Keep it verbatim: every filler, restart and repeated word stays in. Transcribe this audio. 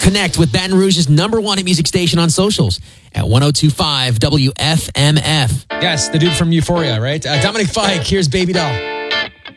Connect with Baton Rouge's number one hit music station on socials at one oh two point five W F M F. Yes, the dude from Euphoria, right? Uh, Dominic Fike, here's Baby Doll.